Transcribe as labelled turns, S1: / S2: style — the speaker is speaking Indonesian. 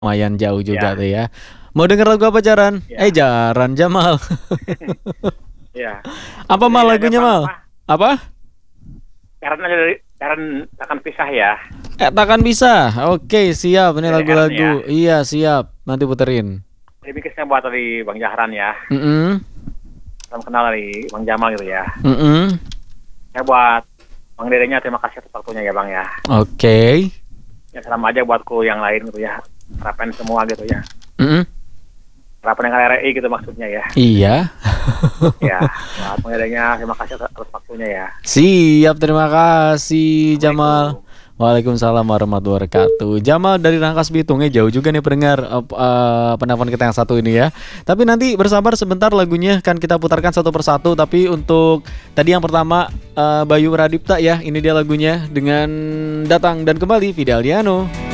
S1: Lumayan jauh juga
S2: Ya,
S1: tuh ya. Mau denger lagu apa Jaran?
S2: ya,
S1: Jaran Jamal.
S2: ya.
S1: Apa
S2: Lagunya
S1: Mal
S2: ini ada
S1: lagunya
S2: Bang
S1: Mal?
S2: apa?
S1: Apa?
S2: Karena dari karena akan pisah ya.
S1: Takkan bisa. Oke, siap. Ini
S2: Dari Ern ya.
S1: lagu-lagu. Iya, siap. Nanti puterin.
S2: Remixnya buat dari Bang Jahran ya.
S1: Mm-mm.
S2: Salam kenal dari Bang Jamal gitu ya.
S1: Mm-mm.
S2: Ya buat Bang Dedenya terima kasih atas waktunya ya Bang ya.
S1: Oke.
S2: Ya salam aja buatku yang lain gitu ya. Harapan semua gitu ya.
S1: Mm-mm.
S2: Harapan yang RRI gitu maksudnya ya.
S1: Iya.
S2: Ya, buat Bang Dedenya terima kasih atas waktunya ya.
S1: Siap, terima kasih Jamal.
S2: Assalamualaikum.
S1: Waalaikumsalam warahmatullahi wabarakatuh. Jamal dari Rangkas Bitungnya jauh juga nih pendengar penelpon kita yang satu ini ya. Tapi nanti bersabar sebentar lagunya kan kita putarkan satu persatu. Tapi untuk tadi yang pertama Bayu Radipta ya, ini dia lagunya dengan Datang dan Kembali Fidaliano.